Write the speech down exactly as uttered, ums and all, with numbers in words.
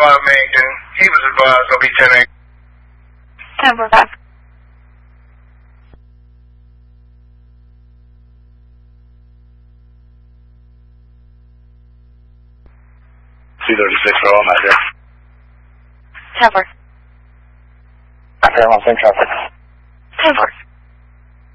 five Main, he was advised of each ten eight. ten four five. two thirty-six for all night, yeah. ten four. I pay one same traffic. ten four.